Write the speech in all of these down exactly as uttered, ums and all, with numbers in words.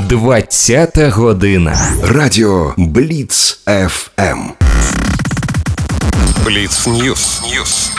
двадцята година. Радіо Бліц еф ем. Бліц Ньюс. Ньюс.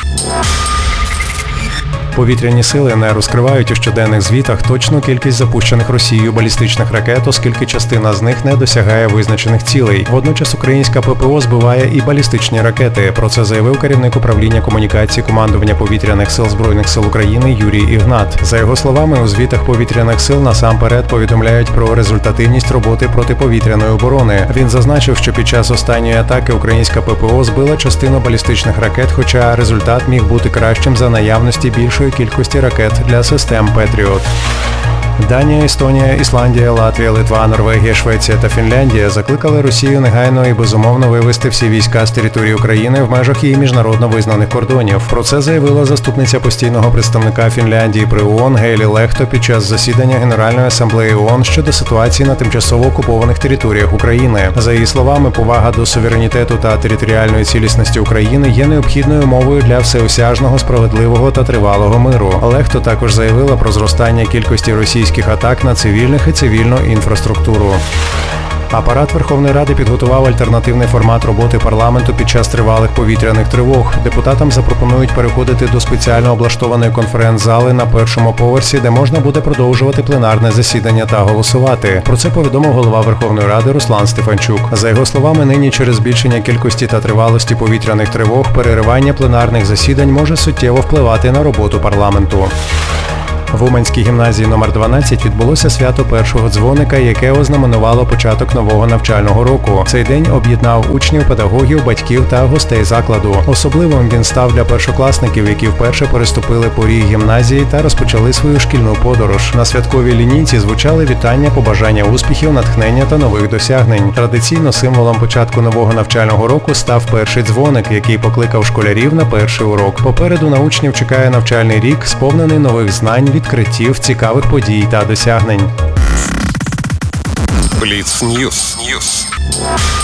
Повітряні сили не розкривають у щоденних звітах точну кількість запущених Росією балістичних ракет, оскільки частина з них не досягає визначених цілей. Водночас українська ППО збиває і балістичні ракети. Про це заявив керівник управління комунікації командування повітряних сил Збройних сил України Юрій Ігнат. За його словами, у звітах повітряних сил насамперед повідомляють про результативність роботи протиповітряної оборони. Він зазначив, що під час останньої атаки українська ППО збила частину балістичних ракет, хоча результат міг бути кращим за наявності більшої кількості ракет для систем «Петріот». Данія, Естонія, Ісландія, Латвія, Литва, Норвегія, Швеція та Фінляндія закликали Росію негайно і безумовно вивести всі війська з території України в межах її міжнародно визнаних кордонів. Про це заявила заступниця постійного представника Фінляндії при ООН Гейлі Лехто під час засідання Генеральної асамблеї ООН щодо ситуації на тимчасово окупованих територіях України. За її словами, повага до суверенітету та територіальної цілісності України є необхідною умовою для всеосяжного, справедливого та тривалого миру. Лехто також заявила про зростання кількості російських атак на цивільних і цивільну інфраструктуру. Апарат Верховної Ради підготував альтернативний формат роботи парламенту під час тривалих повітряних тривог. Депутатам запропонують переходити до спеціально облаштованої конференц-зали на першому поверсі, де можна буде продовжувати пленарне засідання та голосувати. Про це повідомив голова Верховної Ради Руслан Стефанчук. За його словами, нині через збільшення кількості та тривалості повітряних тривог переривання пленарних засідань може суттєво впливати на роботу парламенту. В Уманській гімназії номер дванадцять відбулося свято першого дзвоника, яке ознаменувало початок нового навчального року. Цей день об'єднав учнів, педагогів, батьків та гостей закладу. Особливим він став для першокласників, які вперше переступили поріг гімназії та розпочали свою шкільну подорож. На святковій лінійці звучали вітання, побажання успіхів, натхнення та нових досягнень. Традиційно символом початку нового навчального року став перший дзвоник, який покликав школярів на перший урок. Попереду на учнів чекає навчальний рік, сповнений нових знань, відкриттів, цікавих подій та досягнень. Бліц Ньюс. Ньюс.